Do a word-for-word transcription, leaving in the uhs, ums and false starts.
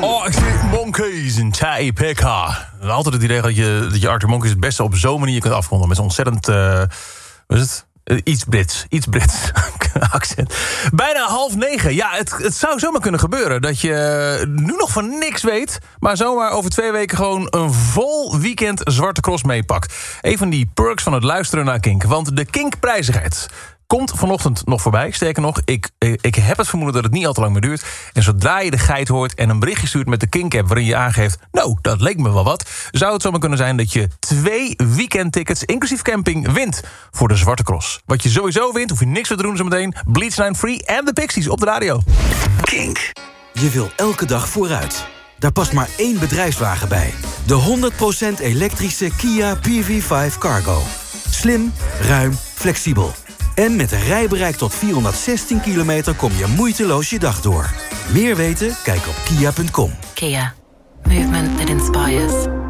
Oh, ik zie Monkeys in Taipeka. Altijd het idee dat je, dat je Arctic Monkeys het beste op zo'n manier kunt afronden. Met zo'n ontzettend... Uh, wat is het? Uh, iets Brits. Iets Brits accent. Bijna half negen. Ja, het, het zou zomaar kunnen gebeuren dat je nu nog van niks weet, maar zomaar over twee weken gewoon een vol weekend Zwarte Cross meepakt. Een van die perks van het luisteren naar Kink. Want de Kink-prijzigheid komt vanochtend nog voorbij. Sterker nog, ik, ik heb het vermoeden dat het niet al te lang meer duurt. En zodra je de geit hoort en een berichtje stuurt met de Kink-app waarin je aangeeft, nou, dat leek me wel wat, zou het zomaar kunnen zijn dat je twee weekendtickets, inclusief camping, wint voor de Zwarte Cross. Wat je sowieso wint, hoef je niks te doen zometeen. Bleach Nine Free en de Pixies op de radio. Kink. Je wil elke dag vooruit. Daar past maar één bedrijfswagen bij. De honderd procent elektrische Kia P V vijf Cargo. Slim, ruim, flexibel. En met een rijbereik tot vierhonderdzestien kilometer kom je moeiteloos je dag door. Meer weten? Kijk op kia punt com. Kia. Movement that inspires.